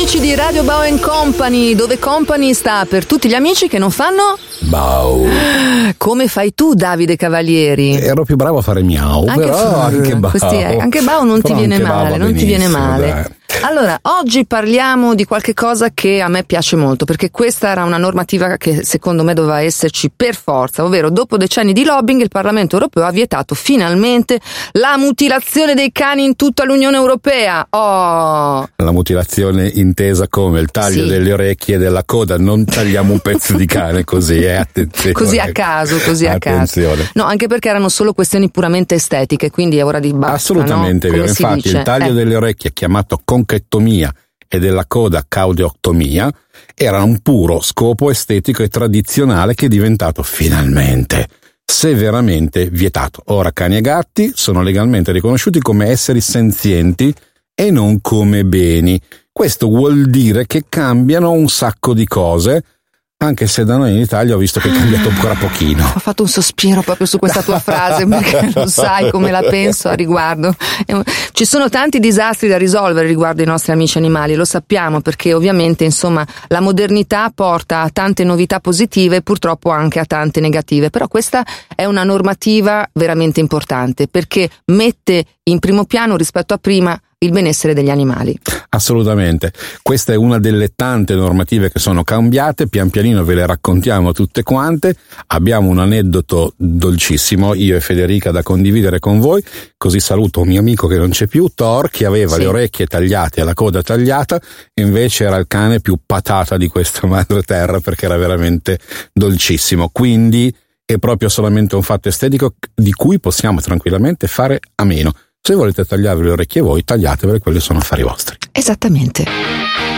amici di Radio Bao & Company, dove Company sta per tutti gli amici che non fanno Bao. Come fai tu, Davide Cavalieri? Ero più bravo a fare miau, però anche Bao. Anche Bao non ti viene male, non ti viene male. Dai. Allora, oggi parliamo di qualche cosa che a me piace molto, perché questa era una normativa che secondo me doveva esserci per forza, ovvero dopo decenni di lobbying il Parlamento europeo ha vietato finalmente la mutilazione dei cani in tutta l'Unione Europea. Oh! La mutilazione intesa come il taglio delle orecchie e della coda, non tagliamo un pezzo di cane così, attenzione. Così a caso, attenzione. caso. No, anche perché erano solo questioni puramente estetiche, quindi è ora di basta. Assolutamente, no? vero. Infatti il taglio delle orecchie, chiamato conchettomia, e della coda caudeoctomia, era un puro scopo estetico e tradizionale che è diventato finalmente severamente vietato. Ora cani e gatti sono legalmente riconosciuti come esseri senzienti e non come beni. Questo vuol dire che cambiano un sacco di cose, anche se da noi in Italia ho visto che è cambiato ancora pochino. Ho fatto un sospiro proprio su questa tua frase, perché lo sai come la penso a riguardo. Ci sono tanti disastri da risolvere riguardo i nostri amici animali, lo sappiamo, perché ovviamente insomma la modernità porta a tante novità positive e purtroppo anche a tante negative, però questa è una normativa veramente importante perché mette in primo piano rispetto a prima il benessere degli animali. Assolutamente, questa è una delle tante normative che sono cambiate, pian pianino ve le raccontiamo tutte quante. Abbiamo un aneddoto dolcissimo, io e Federica, da condividere con voi, così saluto un mio amico che non c'è più, Thor, che aveva le orecchie tagliate e la coda tagliata, invece era il cane più patata di questa madre terra perché era veramente dolcissimo, quindi è proprio solamente un fatto estetico di cui possiamo tranquillamente fare a meno. Se volete tagliarvi le orecchie voi, tagliatevele, quelli sono affari vostri. Esattamente.